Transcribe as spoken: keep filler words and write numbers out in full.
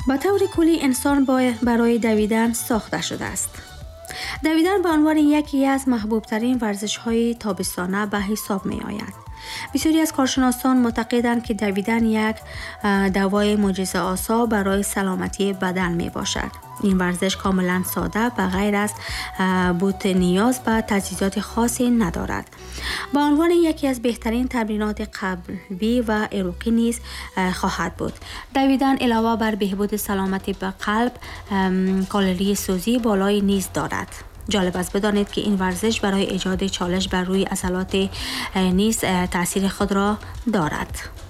به طور کلی انسان برای دویدن ساخته شده است. دویدن به عنوان یکی از محبوب ترین ورزش های تابستانه به حساب می آید. بسیاری از کارشناسان معتقدند که دویدن یک دوای معجزه آسا برای سلامتی بدن می باشد. این ورزش کاملا ساده و غیر از بود نیاز به تجهیزات خاصی ندارد. به عنوان یکی از بهترین تمرینات قلبی و عروقی نیز خواهد بود. دویدن علاوه بر بهبود سلامتی به قلب، کالری سوزی بالایی نیز دارد. جالب است بدانید که این ورزش برای ایجاد چالش بر روی عضلات نیز تأثیر خود را دارد.